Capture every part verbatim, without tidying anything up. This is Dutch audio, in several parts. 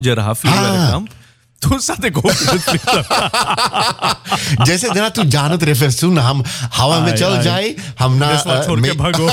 रहा vuurwerkramp. Toen zat ik ook in het vliegtuig. जैसे ना तू जानत रहे फिर सुन हम हवा में चल जाए हम ना Des wat छोड़ के भागो.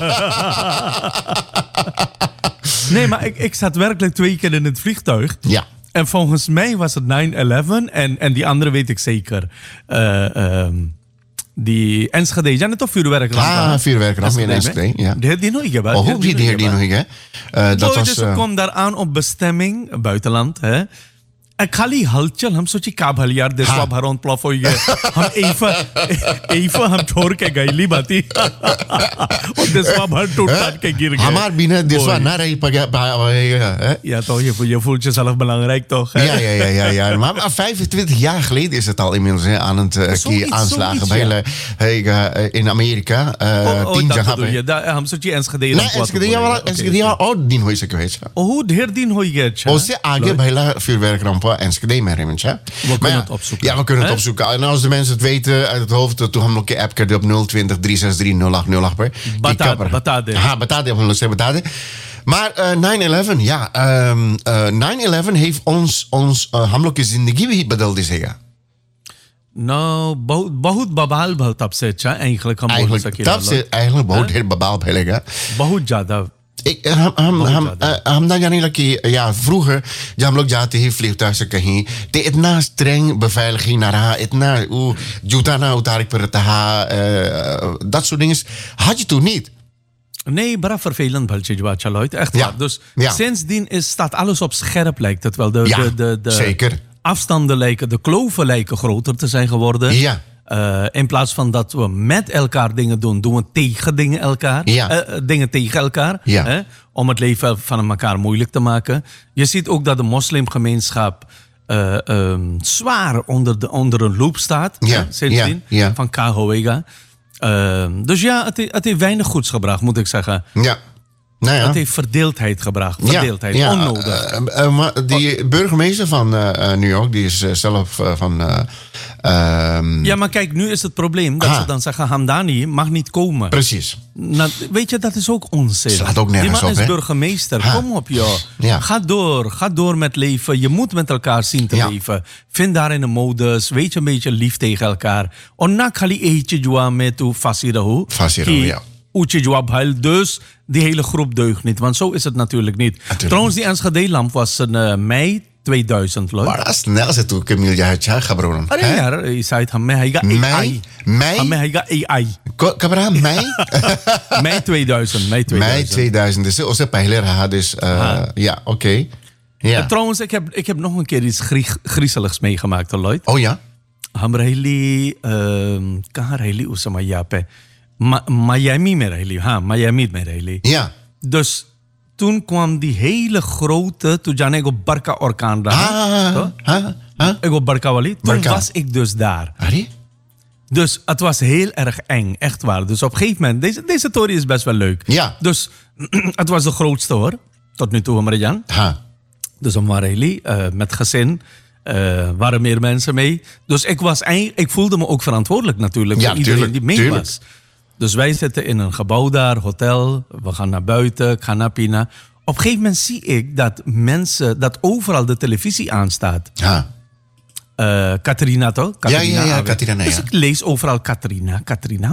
Nee, maar ik, ik zat werkelijk twee keer in het vliegtuig. Ja. En volgens mij was het nine eleven en, en die andere weet ik zeker. Uh, um, die Enschede, ja, net of vuurwerkramp. Ah, vuurwerkramp in Enschede, ja. De heer die nog hebben. Oh, hoe die heer die nog hebben. Uh, dat Boy, was... Dus ik kom daar aan op bestemming, buitenland, hè. En खाली हलचल हम सोची का भल यार देशवा भरों प्लॉफ हो गए हम एफा एफा हम छोड़ के गईली बाती और देशवा भर टूट टाट के गिर गए हमार बिना देशवा ना रही पगा ja toch je je voelt jezelf belangrijk toch ja ja ja ja ja maar vijfentwintig jaar geleden is het al inmiddels hè, aan het uh, keer aanslagen bij ja. hey, uh, in Amerika uh, tien jaar geleden हम सोची Enschede nee Enschede ja wel Enschede ja और दिन होई सके है oh ढेर दिन होई गए अच्छा उससे आगे भैला vuurwerkramp Enschede met hem, ja. We kunnen ja, het opzoeken. Ja, we kunnen het He? opzoeken. En als de mensen het weten uit het hoofd, toen hebben we een app op nul twintig drie zes drie nul acht nul acht per. Batade. Batade. Ja, Batade, we zeggen Batade. Maar uh, nine eleven, ja. Um, uh, nine eleven heeft ons, ons uh, हम लोग की जिंदगी बदल दी सेगा. Nou, बहुत बहुत बवाल बहुत तब से अच्छा eigenlijk हम बोल सके. तब से eigenlijk बहुत ढेर बवाल फैलेगा. बहुत ज़्यादा. Ik, हम हम हम हम ना जाने लगे या vroeger जब हम लोग जाते हैं vliegtuig से कहीं तो इतना streng beveiliging ना रहा इतना वो जूता ना उतार पर रहा dat soort dingen had je toen niet. Nee, maar vervelend baltje wat je luidt. Echt waar. Ja. Dus ja. sindsdien is, staat alles op scherp lijkt het wel. De, ja, de, de, de zeker. Afstanden lijken, de kloven lijken groter te zijn geworden. Ja. Uh, in plaats van dat we met elkaar dingen doen, doen we tegen dingen elkaar. Ja. Uh, dingen tegen elkaar. Ja. Hè, om het leven van elkaar moeilijk te maken. Je ziet ook dat de moslimgemeenschap uh, um, zwaar onder, de, onder een loep staat. Ja. Hè, sindsdien. Ja. Ja. Van Kahowega. Uh, dus ja, het, het heeft weinig goeds gebracht, moet ik zeggen. Ja. Nou ja. Het heeft verdeeldheid gebracht. Verdeeldheid, ja, ja, onnodig. Uh, uh, maar die burgemeester van uh, New York, die is uh, zelf uh, van... Uh, um... Ja, maar kijk, nu is het probleem dat ha. ze dan zeggen... Hamdani mag niet komen. Precies. Nou, weet je, dat is ook onzin. Slaat ook nergens op, Die man is hè? burgemeester. Ha. Kom op, joh. Ja. Ga door. Ga door met leven. Je moet met elkaar zien te ja. leven. Vind daarin een modus. Weet je, een beetje lief tegen elkaar. Onnak hali eetje jua met u fasirahu. Fasirahu, ja. Uche jawab hal. Dus die hele groep deugt niet. Want zo is het natuurlijk niet. Natuurlijk. Trouwens, die Enschede-lamp was in uh, mei tweeduizend. Leuk. Maar snel is het ook een miljard jaar gebroken. Aरे यार ये शायद हमें हैगा A I. Mei? हमें हैगा A I. Kabra mei? Mei tweeduizend. Mei tweeduizend. Mei tweeduizend. Dus dat is पहले रहा. Dus uh, ja, oké. Okay. Ja. Uh, trouwens, ik heb, ik heb nog een keer iets grie- griezeligs meegemaakt, Lloyd. Oh ja? हम रही कहाँ रही उस समय यहाँ पे Miami में रही हाँ Miami में रही. Ja. Dus toen kwam die hele grote, toen जाने को बरका orkaan रहा. Ah, ah, Ego Barka wali. Toen Barka. was ik dus daar. Harry? Dus het was heel erg eng, echt waar. Dus op een gegeven moment, deze, deze story is best wel leuk. Ja. Dus het was de grootste hoor, tot nu toe, Marijan. Ha. Dus een Mareli, uh, met gezin. Uh, waren meer mensen mee. Dus ik, was, ik voelde me ook verantwoordelijk natuurlijk ja, voor iedereen tuurlijk, die mee tuurlijk. was. Dus wij zitten in een gebouw daar, hotel. We gaan naar buiten, ik ga naar Pina. Op een gegeven moment zie ik dat mensen, dat overal de televisie aanstaat. Ja. Uh, Katrina toch? Katrina, ja, ja, ja, Katrina, dus ja. ik lees overal Katrina, Katrina.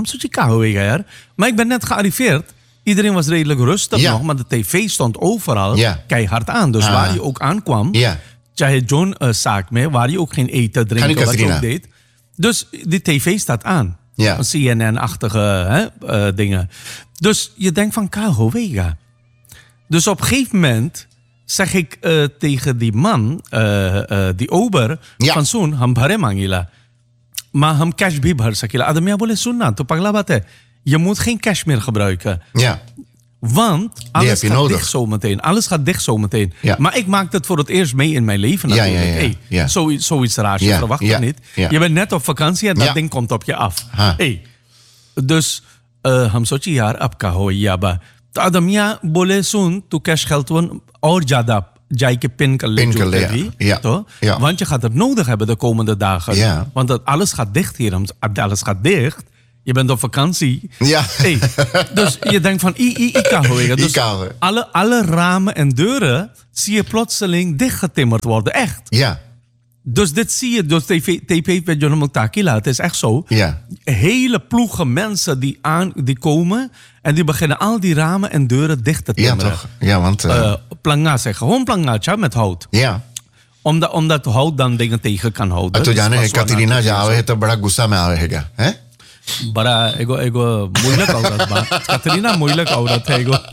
Maar ik ben net gearriveerd. Iedereen was redelijk rustig ja. nog, maar de tv stond overal ja. keihard aan. Dus ah. waar je ook aankwam, ja. Chahe John uh, zaak mee, waar je ook geen eten, drinken, wat je ook deed. Dus die tv staat aan. Ja. C N N-achtige hè, uh, dingen. Dus je denkt van Kahowega. Dus op een gegeven moment zeg ik uh, tegen die man, uh, uh, die ober, ja. van zo'n, ham bhare mangila. Maar ham cash bhi bhar sakila. Adam ya bole sunna, to pagla baat hai. Je moet geen cash meer gebruiken. Ja. Want alles gaat nodig. dicht zometeen. Alles gaat dicht zometeen. Ja. Maar ik maakte het voor het eerst mee in mijn leven natuurlijk. Ja, ja, ja, Hey, ja. Zoiets, zoiets raars, je ja, verwacht ja, het niet. Ja. Je bent net op vakantie en dat ja. ding komt op je af. Ha. Hey. Dus हम सोची यार अब का हो या बा तो आदमिया बोले सुन तू कैश geld वन और ज्यादा जाई के pin kan leggen ja. toch? Ja. Want je gaat het nodig hebben de komende dagen. Ja. Want dat alles gaat dicht hier. Alles gaat dicht. Je bent op vakantie. Ja. Hey, dus je denkt van, i, i, ik kan horen. Dus kan. alle, alle ramen en deuren zie je plotseling dichtgetimmerd worden. Echt. Ja. Dus dit zie je, dus T P met John Takila. Het is echt zo. Ja. Hele ploegen mensen die, aan, die komen en die beginnen al die ramen en deuren dicht te Ja, timmeren. toch? Ja, want... Uh, Uh, planga zeggen, gewoon plangaatje met hout. ja. Omdat, omdat hout dan dingen tegen kan houden. तो जाने Dus कतरीना जावे है तो बड़ा गुस्सा में आवेगा हैं बड़ा एगो एगो moeilijk औरत बा कतरीना moeilijk औरत है एगो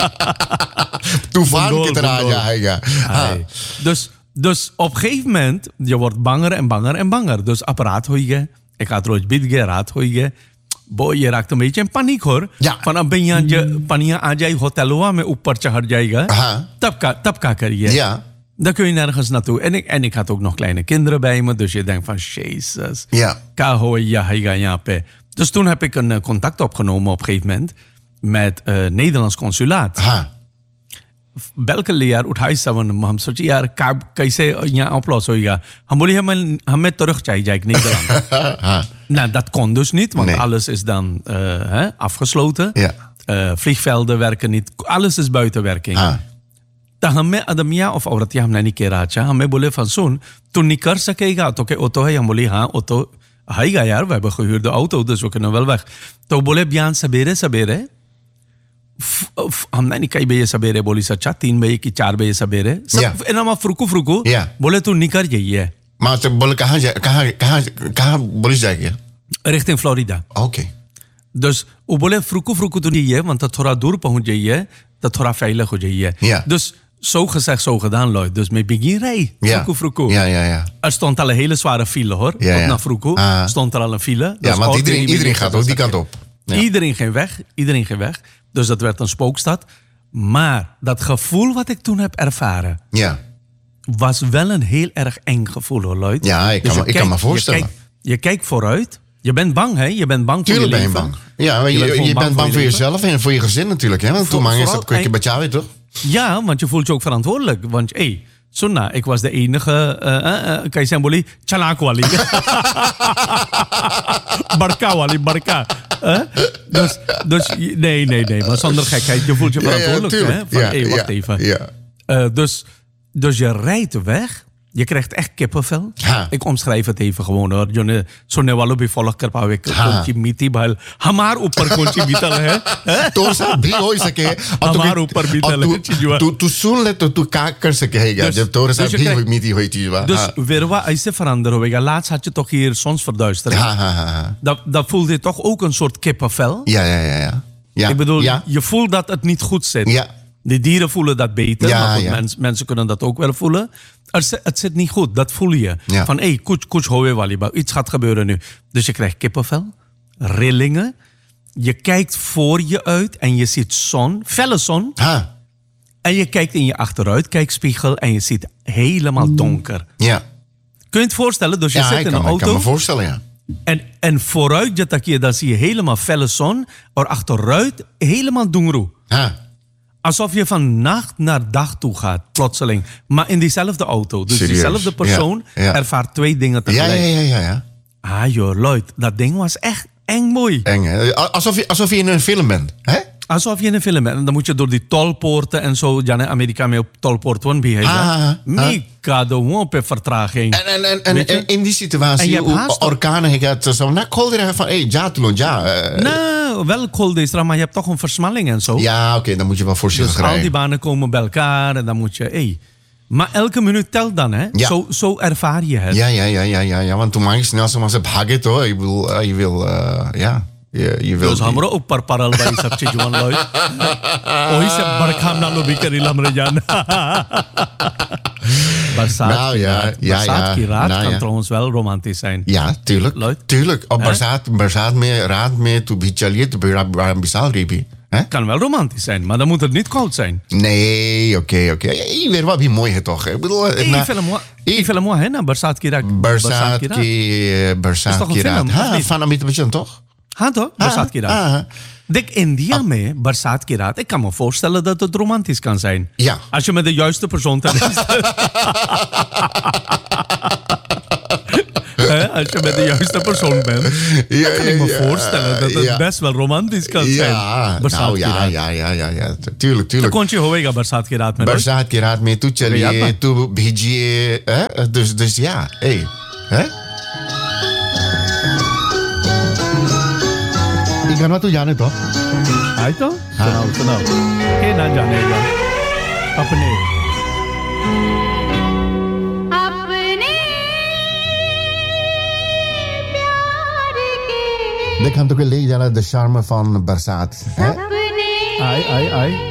तूफान Bundol, की तरह आ bundol. जाएगा हाँ Hey. Dus, dus op een gegeven moment, je wordt banger en banger en banger. Dus apparaat hoor je. Ik had rood bidge, raad hoor je. Boy, je raakt een beetje in paniek hoor. Ja. Van अब यहाँ je paniek आ जाए होटलवा में ऊपर चढ़ जाएगा. हाँ. तब का तब का करिए. Ja. Dan kun je nergens naartoe. En ik, en ik had ook nog kleine kinderen bij me. Dus je denkt van, jezus. Ja. Kahoy, ja, ja, ja. Dus toen heb ik een uh, contact opgenomen op een gegeven moment. Met uh, Nederlands consulaat. हाँ बल कर लिया यार उठाई सवन हम सोचे यार का कैसे यहाँ oplossen होगा हम बोले हमें हमें terug चाहिए जाए Nederland. हाँ Nou, dat kon dus niet, want Nee. alles is dan uh, hè, afgesloten. Ja. Uh, vliegvelden werken niet, alles is buitenwerking. हाँ तो हमें अदमिया of औरतिया हमने नहीं कह रहा हमें बोले van सुन तू नहीं कर सकेगा तो के ऑटो है हम बोले हाँ ऑटो आएगा यार we hebben gehuurde auto dus we kunnen wel weg तो बोले बयान सवेरे सवेरे हमने नहीं कई बजे सवेरे बोली सच्चा तीन बजे की चार बजे सवेरे Yeah. सब इनामा फ्रुकू फ्रुकू Yeah. बोले तू निकल जाइए maar te बोले कहाँ जा कहाँ कहाँ कहाँ बोली जाएगी richting Florida. Okay Dus we बोले फ्रुकू फ्रुकू तो नहीं है want dat थोड़ा दूर पहुंच जाइए तो थोड़ा veilig हो जाइए. Ja. Dus zo gezegd zo gedaan Lloyd. Dus met begin rij ja फ्रुकू फ्रुकू. ja ja ja Er stond al een hele zware file hoor. Ja, Tot ja. naar Vroeko Ah. stond er al een file. ja Dus want auto iedereen die iedereen niet gaat ook die kant op ja. Iedereen ging weg. Iedereen ging weg. Dus dat werd een spookstad. Maar dat gevoel wat ik toen heb ervaren ja was wel een heel erg eng gevoel hoor Lloyd. Ja, ik kan je me- ik kan me kijkt- voorstellen. Je kijkt, je kijkt vooruit. Je bent bang hè? Je bent bang voor tuurlijk je ben je leven. bang ja maar je, Je bent je, gewoon bent bang voor leven. jezelf en voor je gezin natuurlijk hè want Voor- toen man is vooral dat kun je eind- bachau toch Ja, want je voelt je ook verantwoordelijk. Want hé, hey, Sunna, ik was de enige, uh, uh, uh, kan je zeggen, bolie, chalak wali. Barka wali, barka. Uh? Dus, dus, nee, nee, nee, maar zonder gekheid, je voelt je Ja, ja, verantwoordelijk. tuurlijk. hè? Van, Ja, hé, hey, wacht ja, even. ja. Uh, dus, dus je rijdt weg. Je krijgt echt kippenvel. Ha. Ik omschrijf het even gewoon hoor. जो ने सुनने वालों भी फॉलो कर पावे हाँ. कौन मीठी भाल हमार ऊपर कौन सी बीतल है हैं? तो साथ भी हो सके और हमारे तू- ऊपर भी और चले तू- चीज़ हुआ। तू तू सुन ले तो तू क्या कर सकेगा Dus- जब तोरे साथ dus je भी krijgt- हुई मीठी हुई चीज बा Dus हाँ weer wat is er veranderd hoor. Laatst had je toch hier zonsverduistering. हाँ हाँ हाँ हाँ Dat, dat voelde je toch ook een soort kippenvel. ja ja ja ja ja Ik bedoel, ja je voelt dat het niet goed zit. Ja. De dieren voelen dat beter. Ja, maar goed, ja. mens- mensen kunnen dat ook wel voelen. Er zit- het zit niet goed, dat voel je. Ja. Van, hé, hey, kuch, kuch, howe waliba. Iets gaat gebeuren nu. Dus je krijgt kippenvel, rillingen. Je kijkt voor je uit en je ziet zon, felle zon. हाँ En je kijkt in je achteruitkijkspiegel en je ziet helemaal donker. ja Kun je het voorstellen? Dus je ja zit ik in kan, een me- ik kan auto. me voorstellen ja En, en vooruit je takje, dan zie je helemaal felle zon. Maar achteruit helemaal doengroe. हाँ Alsof je van nacht naar dag toe gaat, plotseling. Maar in diezelfde auto. Dus Serieus? diezelfde persoon Ja, ja. ervaart twee dingen ja ja tegelijk. ja ja ja Ah joh, Lloyd, dat ding was echt eng mooi. eng hè alsof je alsof je in een film bent hè Alsof je in een film bent. En dan moet je door die tolpoorten en zo. Ja, in Amerika mee op tolpoort be. Ah, ah. Mika de wompe vertraging. en en en, en, Weet je? en in die En situatie je hebt hoe haast, toch? orkanen ik had zo nou kolder even van hey ja toen ja eh, Nou, wel cold is er, maar je hebt toch een versmalling en zo. ja oké dan moet je wel voorzichtig Dus al die rijden banen komen bij elkaar en dan moet je... Hey. Maar elke minuut telt dan, hè? Ja. Zo, zo ervaar je het. ja ja ja ja ja ja want toen mag je snel zoals ze hagen toch ik bedoel eh, je wil eh, ja je je wil Dus hamro ऊपर परल भाई सब चीज वन लोय ओही से बरखाम ना लो भी करी लमरे जान बरसात Nou की ja, रात ja, बरसात ja. की रात Nou kan ja. trouwens wel romantisch zijn. Ja, tuurlijk. Lloyd? Tuurlijk. Op बरसात बरसात में रात में तू भी चलिए तो बड़ा बड़ा विशाल रही भी hè? Kan wel romantisch zijn, maar dan moet het niet koud zijn. Nee, oké, oké. Je weet wat wie mooi is toch? Ik bedoel, Hey, na- film moi, hey, film moi, hè? Na बरसात की रात. बरसात रात. की बरसात toch een की film, रात of हाँ niet? van Amitabh Bachchan toch? हाँ तो बरसात की रात. हाँ, Dik, India mee, बरसात की रात. Ik kan me voorstellen dat het romantisch kan zijn. Ja. Als je met de juiste persoon ten is. Hè? als je met de juiste persoon bent, Ja, dan kan ik me ja, voorstellen dat het ja. best wel romantisch kan zijn. Ja, Barsaat nou की ja, रात. ja, ja, ja, ja. Tuurlijk, तो tuurlijk. कौन सी होएगा बरसात की रात में रोज? बरसात की रात में तू चलिए याद तू भेजिए hè? Dus, dus ja, hey. Hè? Die gaan wat toe जाने toch? आई तो सुनाओ सुनाओ के ना जानेगा अपने देख हम तो के ले जाना de charme van Barsaat. Hè? आई आई आई